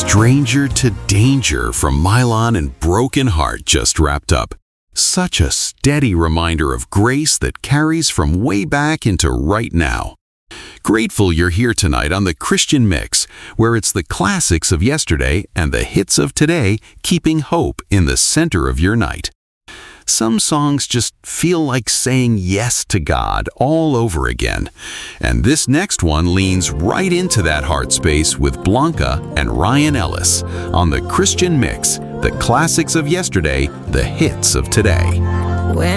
Stranger to Danger from Mylon and Broken Heart just wrapped up. Such a steady reminder of grace that carries from way back into right now. Grateful you're here tonight on the Christian Mix, where it's the classics of yesterday and the hits of today keeping hope in the center of your night. Some songs just feel like saying yes to God all over again. And this next one leans right into that heart space with Blanca and Ryan Ellis on the Christian Mix, the classics of yesterday, the hits of today. When